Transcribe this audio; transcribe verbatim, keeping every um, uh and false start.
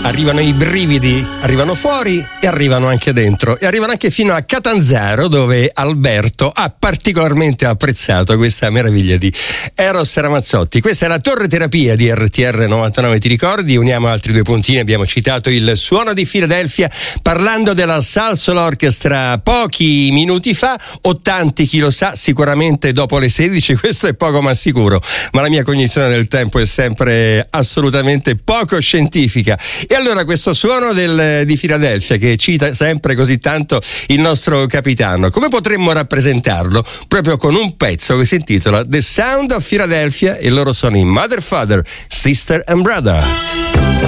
Arrivano i brividi, arrivano fuori e arrivano anche dentro e arrivano anche fino a Catanzaro, dove Alberto ha particolarmente apprezzato questa meraviglia di Eros Ramazzotti. Questa è la Torre Terapia di R T R novantanove, ti ricordi? Uniamo altri due puntini, abbiamo citato il Suono di Filadelfia parlando della Salsoul Orchestra pochi minuti fa, o tanti chi lo sa, sicuramente dopo le sedici, questo è poco ma sicuro, ma la mia cognizione del tempo è sempre assolutamente poco scientifica. E allora questo suono del, di Filadelfia, che cita sempre così tanto il nostro capitano, come potremmo rappresentarlo? Proprio con un pezzo che si intitola The Sound of Philadelphia, e loro sono i Mother, Father, Sister and Brother.